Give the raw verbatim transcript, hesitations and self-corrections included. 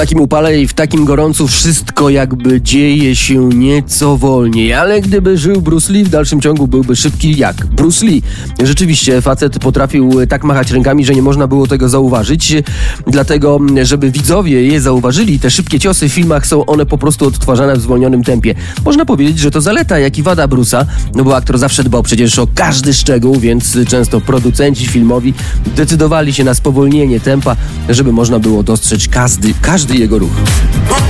takim upale i w takim gorącu wszystko jakby dzieje się nieco wolniej, ale gdyby żył Bruce Lee, w dalszym ciągu byłby szybki jak Bruce Lee. Rzeczywiście facet potrafił tak machać rękami, że nie można było tego zauważyć, dlatego żeby widzowie je zauważyli, te szybkie ciosy w filmach są one po prostu odtwarzane w zwolnionym tempie. Można powiedzieć, że to zaleta, jak i wada Bruce'a, no bo aktor zawsze dbał przecież o każdy szczegół, więc często producenci filmowi decydowali się na spowolnienie tempa, żeby można było dostrzec każdy, każdy jego ruch.